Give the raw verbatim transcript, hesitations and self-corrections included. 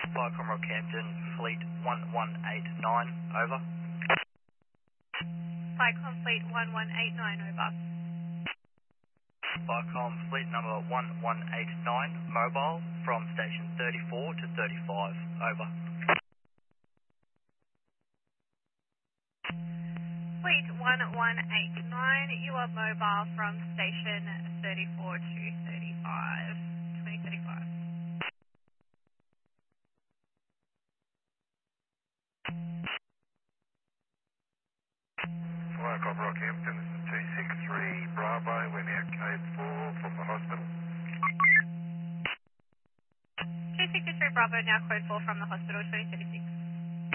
Viacom Rockhampton, Fleet one one eight nine, over. Viacom Fleet one one eight nine, over. Viacom Fleet number one one eight nine, mobile, from station thirty-four to thirty-five, over. Fleet one one eight nine, you are mobile from station thirty-four to thirty-five, twenty thirty-five. Viacom Rockhampton, this is two six three Bravo, we're now code four from the hospital. two six three Bravo, now code four from the hospital, twenty thirty-six.